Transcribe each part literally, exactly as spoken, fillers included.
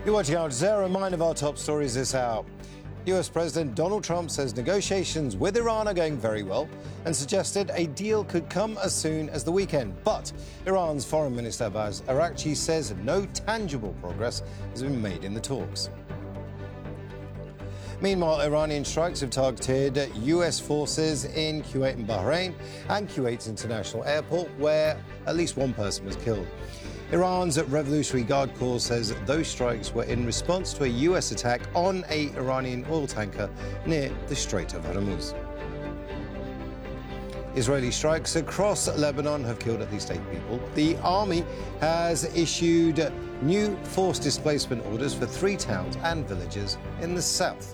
You're watching Al Jazeera. A mind of our top stories this hour. U S President Donald Trump says negotiations with Iran are going very well and suggested a deal could come as soon as the weekend. But Iran's Foreign Minister Abbas Araghchi says no tangible progress has been made in the talks. Meanwhile, Iranian strikes have targeted U S forces in Kuwait and Bahrain and Kuwait's international airport, where at least one person was killed. Iran's Revolutionary Guard Corps says those strikes were in response to a U S attack on an Iranian oil tanker near the Strait of Hormuz. Israeli strikes across Lebanon have killed at least eight people. The army has issued new forced displacement orders for three towns and villages in the south.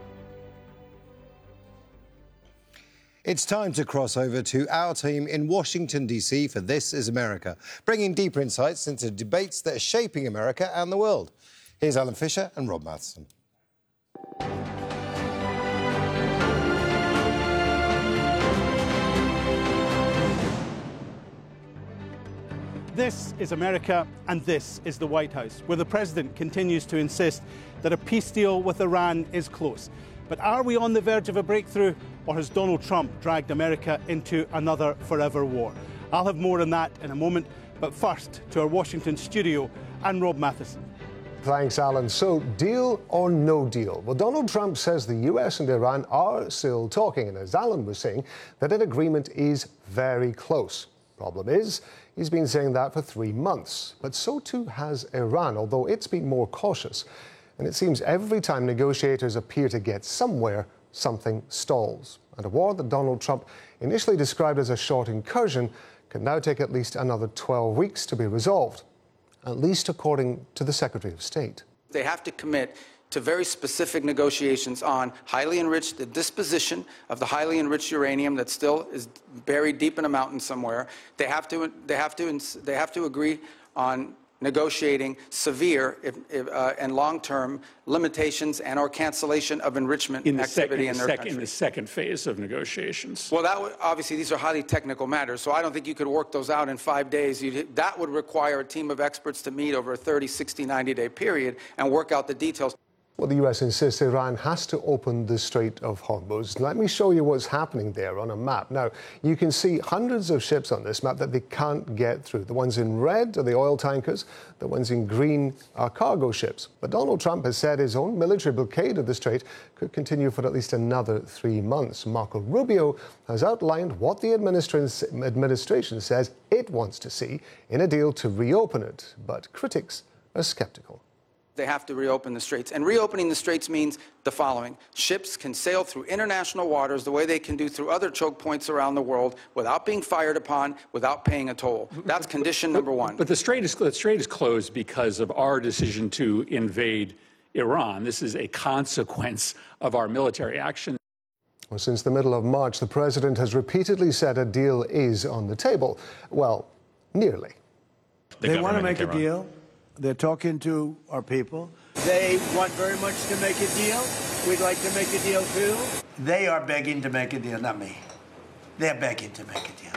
It's time to cross over to our team in Washington, D C for This is America, bringing deeper insights into debates that are shaping America and the world. Here's Alan Fisher and Rob Matheson. This is America, and this is the White House, where the president continues to insist that a peace deal with Iran is close. But are we on the verge of a breakthrough, or has Donald Trump dragged America into another forever war? I'll have more on that in a moment, but first to our Washington studio and Rob Matheson. Thanks, Alan. So, deal or no deal? Well, Donald Trump says the U S and Iran are still talking, and as Alan was saying, that an agreement is very close. Problem is, he's been saying that for three months. But so too has Iran, although it's been more cautious. And it seems every time negotiators appear to get somewhere, something stalls. And a war that Donald Trump initially described as a short incursion can now take at least another twelve weeks to be resolved, at least according to the Secretary of State. They have to commit to very specific negotiations on highly enriched, the disposition of the highly enriched uranium that still is buried deep in a mountain somewhere. They have to, they have to, they have to agree on negotiating severe if, if, uh, and long-term limitations and or cancellation of enrichment in the activity sec- in their sec- country. In the second phase of negotiations. Well, that would, obviously, these are highly technical matters, so I don't think you could work those out in five days. You'd, that would require a team of experts to meet over a thirty, sixty, ninety-day period and work out the details. Well, the U S insists Iran has to open the Strait of Hormuz. Let me show you what's happening there on a map. Now, you can see hundreds of ships on this map that they can't get through. The ones in red are the oil tankers. The ones in green are cargo ships. But Donald Trump has said his own military blockade of the Strait could continue for at least another three months. Marco Rubio has outlined what the administration, administration says it wants to see in a deal to reopen it. But critics are skeptical. They have to reopen the straits. And reopening the straits means the following. Ships can sail through international waters the way they can do through other choke points around the world without being fired upon, without paying a toll. That's condition number one. But the strait is, the strait is closed because of our decision to invade Iran. This is a consequence of our military action. Well, since the middle of March, the president has repeatedly said a deal is on the table. Well, nearly. The they want to make a deal. They're talking to our people. They want very much to make a deal. We'd like to make a deal, too. They are begging to make a deal, not me. They're begging to make a deal.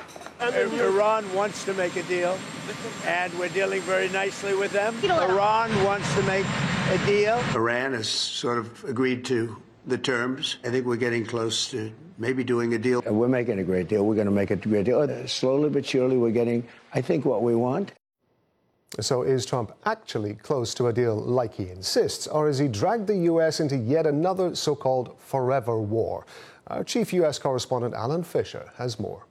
Iran wants to make a deal, and we're dealing very nicely with them. Iran wants to make a deal. Iran has sort of agreed to the terms. I think we're getting close to maybe doing a deal. We're making a great deal. We're going to make a great deal. Slowly but surely, we're getting, I think, what we want. So is Trump actually close to a deal like he insists, or has he dragged the U S into yet another so-called forever war? Our chief U S correspondent Alan Fisher has more.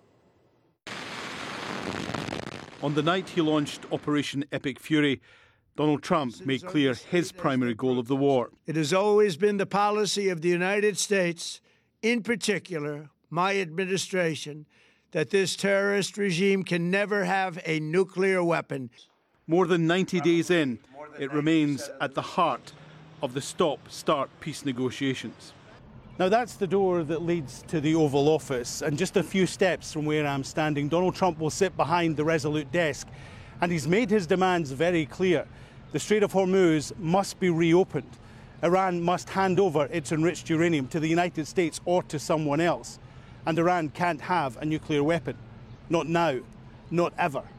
On the night he launched Operation Epic Fury, Donald Trump made clear his primary goal of the war. It has always been the policy of the United States, in particular my administration, that this terrorist regime can never have a nuclear weapon. More than ninety days in, it remains at the heart of the stop-start peace negotiations. Now, that's the door that leads to the Oval Office, and just a few steps from where I'm standing, Donald Trump will sit behind the Resolute desk, and he's made his demands very clear. The Strait of Hormuz must be reopened. Iran must hand over its enriched uranium to the United States or to someone else, and Iran can't have a nuclear weapon. Not now, not ever.